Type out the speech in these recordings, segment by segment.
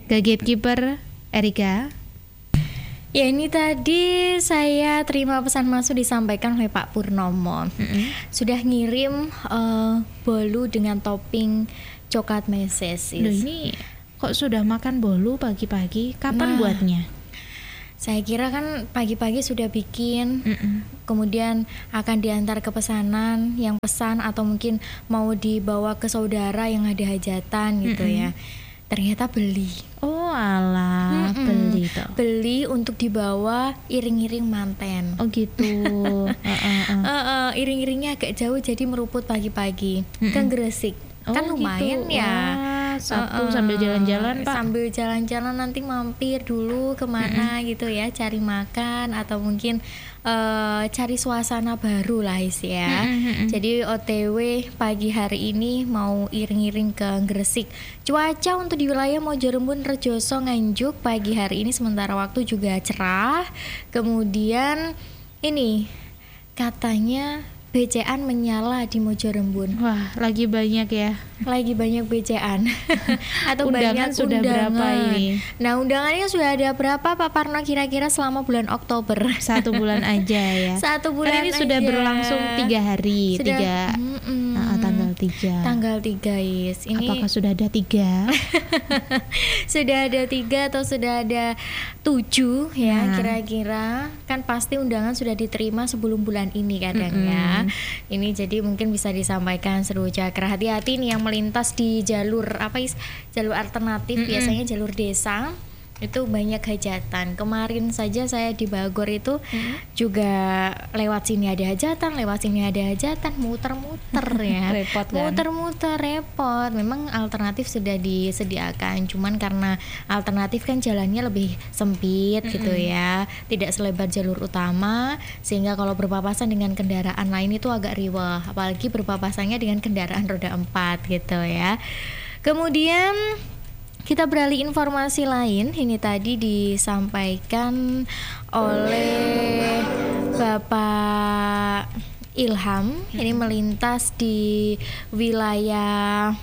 ke Gatekeeper Erika. Ya, ini tadi saya terima pesan masuk disampaikan oleh Pak Purnomo. Sudah ngirim bolu dengan topping coklat meses. Loh, ini kok sudah makan bolu pagi-pagi? Kapan buatnya? Saya kira kan pagi-pagi sudah bikin, kemudian akan diantar ke pesanan yang pesan, atau mungkin mau dibawa ke saudara yang ada hajatan gitu ya. Ternyata beli. Oh alah, beli toh. Beli untuk dibawa iring-iring manten. Oh gitu. Iring-iringnya agak jauh, jadi meruput pagi-pagi ke Gresik. Kan lumayan gitu. ya. Sabtu sambil jalan-jalan, Pak. Sambil jalan-jalan nanti mampir dulu kemana gitu ya, cari makan atau mungkin cari suasana baru lah ya. Jadi OTW pagi hari ini mau iring-iring ke Gresik. Cuaca untuk di wilayah Mojo Rembun, Rejoso, Nganjuk pagi hari ini sementara waktu juga cerah. Kemudian ini katanya BCA menyala di Mojo Rembun. Wah, lagi banyak ya. Lagi banyak BCA atau undangan banyak sudah undangan. Berapa ini? Nah, undangannya sudah ada berapa Pak Parno kira-kira selama bulan Oktober? 1 bulan aja ya. 1 bulan ini aja. sudah berlangsung 3 hari. Tanggal 3. Tanggal 3 guys. Ini apakah sudah ada 3? sudah ada 3 atau sudah ada 7 ya kira-kira. Kan pasti undangan sudah diterima sebelum bulan ini kadang ya. Ini jadi mungkin bisa disampaikan Seru Cakra, hati-hati nih yang melintas di jalur jalur alternatif, biasanya jalur desa itu banyak hajatan. Kemarin saja saya di Bogor itu juga lewat sini ada hajatan, lewat sini ada hajatan, muter-muter ya. Repot kan? Muter-muter repot. Memang alternatif sudah disediakan, cuman karena alternatif kan jalannya lebih sempit gitu ya, tidak selebar jalur utama, sehingga kalau berpapasan dengan kendaraan lain itu agak riweh, apalagi berpapasannya dengan kendaraan roda 4 gitu ya. Kemudian kita beralih informasi lain. Ini tadi disampaikan oleh Bapak Ilham. Ini melintas di wilayah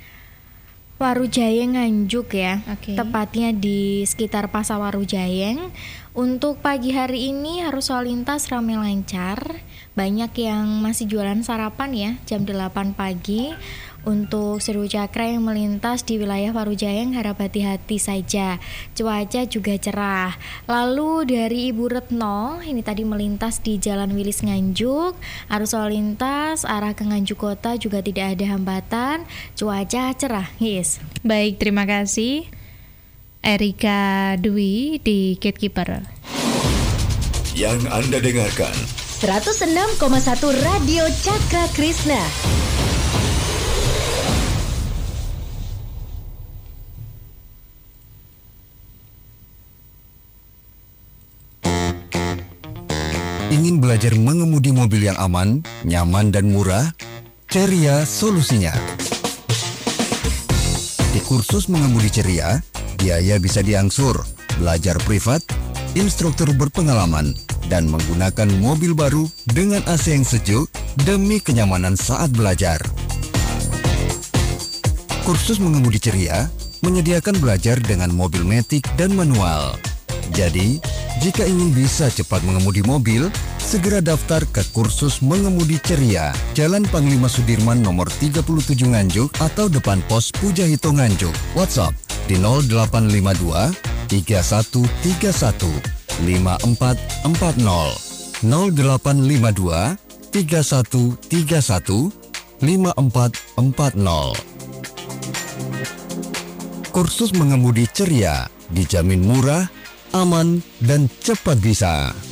Warujayeng Nganjuk ya. Tepatnya di sekitar Pasar Warujayeng. Untuk pagi hari ini arus lalu lintas ramai lancar. Banyak yang masih jualan sarapan ya, jam 8 pagi. Untuk Seru Cakra yang melintas di wilayah Warujayeng harap hati-hati saja. Cuaca juga cerah. Lalu dari Ibu Retno, ini tadi melintas di Jalan Wilis Nganjuk. Arus lalu lintas arah ke Nganjuk Kota juga tidak ada hambatan. Cuaca cerah, yes. Baik, terima kasih Erika Dwi di Gatekeeper. Yang Anda dengarkan 106,1 Radio Cakra Krishna. Ingin belajar mengemudi mobil yang aman, nyaman, dan murah? Ceria solusinya. Di kursus mengemudi Ceria, biaya bisa diangsur, belajar privat, instruktur berpengalaman, dan menggunakan mobil baru dengan AC yang sejuk demi kenyamanan saat belajar. Kursus mengemudi Ceria menyediakan belajar dengan mobil matic dan manual. Jadi, jika ingin bisa cepat mengemudi mobil, segera daftar ke kursus mengemudi Ceria, Jalan Panglima Sudirman nomor 37 Nganjuk atau depan pos Pujahito Nganjuk. WhatsApp di 0852 3131 5440 0852 3131 5440. Kursus mengemudi Ceria dijamin murah, aman, dan cepat bisa.